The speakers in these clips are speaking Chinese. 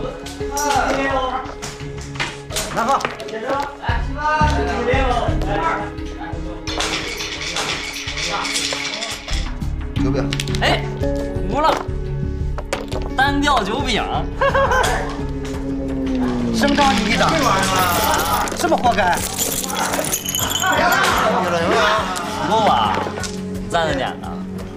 拿好。来，吃饭。9饼。 哎，服了。单调9饼。 生抓你的，这么活该。 不够吧？站着点呢。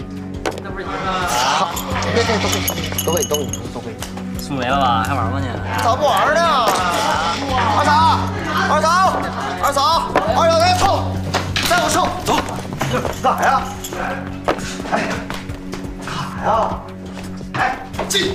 好，别，都给。 输没了吧？还玩吗你？ 咋不玩呢？二嫂，来凑，再给我凑，走，干啥呀？哎，干啥呀？哎，进。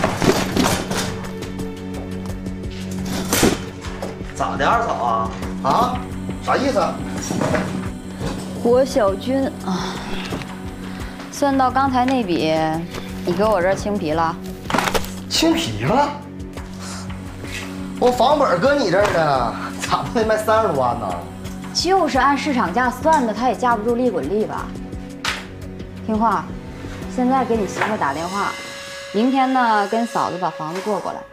咋的，二嫂啊？啊？啥意思？ 郭小军啊，算到刚才那笔，你给我这儿清皮了。 清皮了？我房本搁你这儿呢，咋不得卖30多万呢？ 就是按市场价算的，他也架不住利滚利吧？听话，现在给你媳妇打电话，明天呢跟嫂子把房子过来。